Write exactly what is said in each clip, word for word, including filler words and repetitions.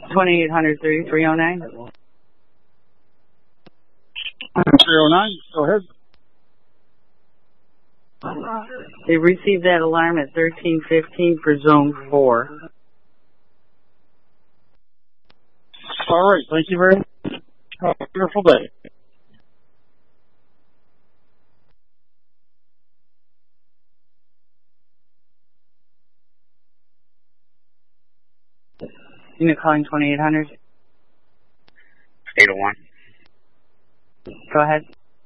twenty-eight hundred, thirty-three oh nine. three oh nine, go ahead. They received that alarm at thirteen fifteen for zone four. All right, thank you very much. Have a wonderful day. Unit calling twenty-eight hundred. eight oh one. Go ahead.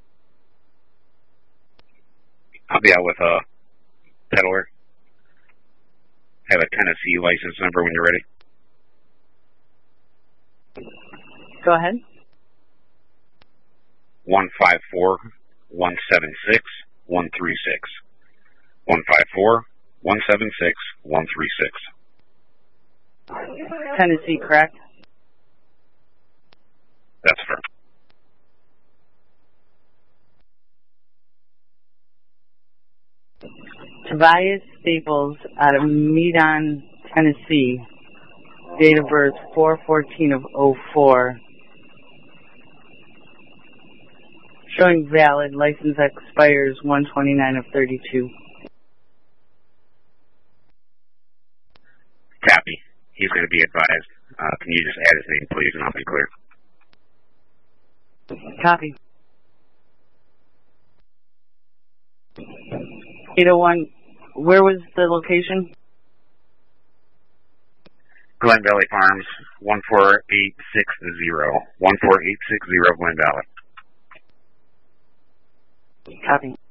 I'll be out with a peddler. Have a Tennessee license number when you're ready. Go ahead. One five four one seven six one three six. One five four one seven six one three six. Tennessee, correct? That's fair. Tobias Staples out of Medon, Tennessee. Date of birth four fourteen of oh four. Showing valid. License expires one twenty-nine of thirty-two. Copy. He's going to be advised. Uh, can you just add his name, please, and I'll be clear. Copy. eight oh one, where was the location? Glen Valley Farms, one four eight six zero. one four eight six zero Glen Valley. Copy.